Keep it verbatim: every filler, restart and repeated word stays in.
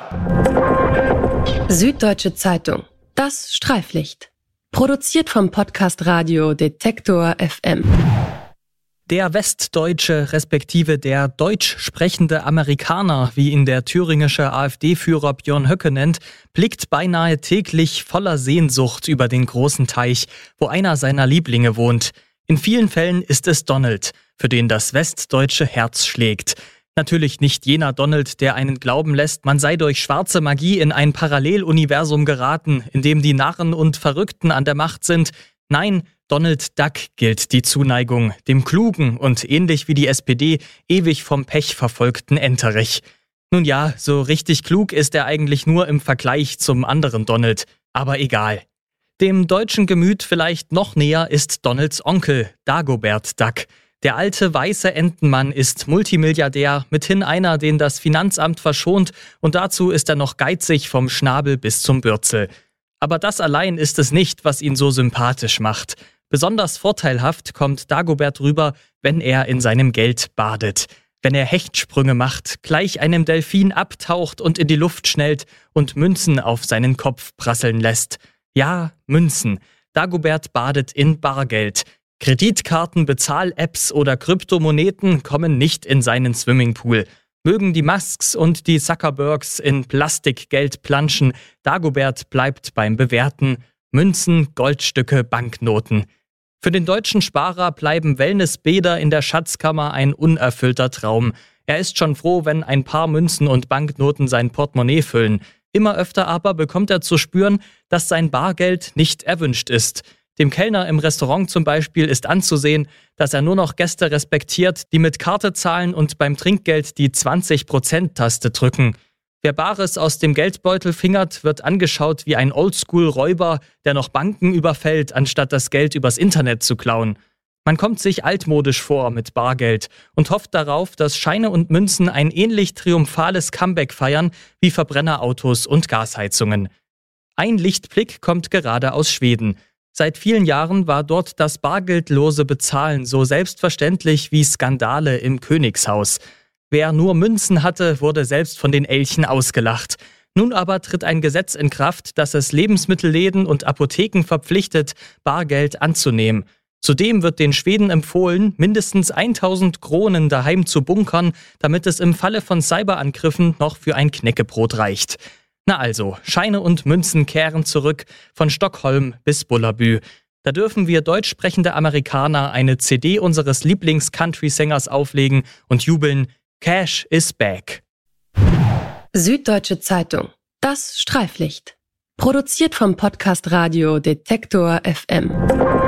Süddeutsche Zeitung. Das Streiflicht. Produziert vom Podcast Radio Detektor F M. Der westdeutsche respektive der deutsch sprechende Amerikaner, wie ihn der thüringische AfD-Führer Björn Höcke nennt, blickt beinahe täglich voller Sehnsucht über den großen Teich, wo einer seiner Lieblinge wohnt. In vielen Fällen ist es Donald, für den das westdeutsche Herz schlägt. Natürlich nicht jener Donald, der einen glauben lässt, man sei durch schwarze Magie in ein Paralleluniversum geraten, in dem die Narren und Verrückten an der Macht sind. Nein, Donald Duck gilt die Zuneigung, dem klugen und ähnlich wie die S P D ewig vom Pech verfolgten Enterich. Nun ja, so richtig klug ist er eigentlich nur im Vergleich zum anderen Donald, aber egal. Dem deutschen Gemüt vielleicht noch näher ist Donalds Onkel, Dagobert Duck. Der alte weiße Entenmann ist Multimilliardär, mithin einer, den das Finanzamt verschont, und dazu ist er noch geizig vom Schnabel bis zum Bürzel. Aber das allein ist es nicht, was ihn so sympathisch macht. Besonders vorteilhaft kommt Dagobert rüber, wenn er in seinem Geld badet. Wenn er Hechtsprünge macht, gleich einem Delfin abtaucht und in die Luft schnellt und Münzen auf seinen Kopf prasseln lässt. Ja, Münzen. Dagobert badet in Bargeld. Kreditkarten, Bezahl-Apps oder Kryptomoneten kommen nicht in seinen Swimmingpool. Mögen die Musks und die Zuckerbergs in Plastikgeld planschen, Dagobert bleibt beim Bewerten. Münzen, Goldstücke, Banknoten. Für den deutschen Sparer bleiben Wellnessbäder in der Schatzkammer ein unerfüllter Traum. Er ist schon froh, wenn ein paar Münzen und Banknoten sein Portemonnaie füllen. Immer öfter aber bekommt er zu spüren, dass sein Bargeld nicht erwünscht ist. Dem Kellner im Restaurant zum Beispiel ist anzusehen, dass er nur noch Gäste respektiert, die mit Karte zahlen und beim Trinkgeld die zwanzig Prozent Taste drücken. Wer Bares aus dem Geldbeutel fingert, wird angeschaut wie ein Oldschool-Räuber, der noch Banken überfällt, anstatt das Geld übers Internet zu klauen. Man kommt sich altmodisch vor mit Bargeld und hofft darauf, dass Scheine und Münzen ein ähnlich triumphales Comeback feiern wie Verbrennerautos und Gasheizungen. Ein Lichtblick kommt gerade aus Schweden. Seit vielen Jahren war dort das bargeldlose Bezahlen so selbstverständlich wie Skandale im Königshaus. Wer nur Münzen hatte, wurde selbst von den Elchen ausgelacht. Nun aber tritt ein Gesetz in Kraft, das es Lebensmittelläden und Apotheken verpflichtet, Bargeld anzunehmen. Zudem wird den Schweden empfohlen, mindestens tausend Kronen daheim zu bunkern, damit es im Falle von Cyberangriffen noch für ein Knäckebrot reicht. Na also, Scheine und Münzen kehren zurück, von Stockholm bis Bullabü. Da dürfen wir deutsch sprechende Amerikaner eine C D unseres Lieblings-Country-Sängers auflegen und jubeln, Cash is back. Süddeutsche Zeitung. Das Streiflicht. Produziert vom Podcast Radio Detektor F M.